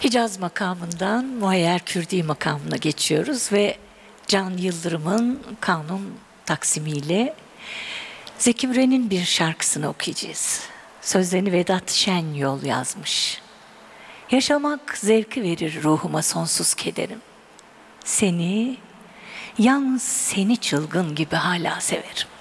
Hicaz makamından Muayyer Kürdi makamına geçiyoruz ve Can Yıldırım'ın Kanun Taksimiyle Zeki Müren'in bir şarkısını okuyacağız. Sözlerini Vedat Şenyol yazmış. Yaşamak zevki verir ruhuma sonsuz kederim. Seni, yalnız seni çılgın gibi hala severim.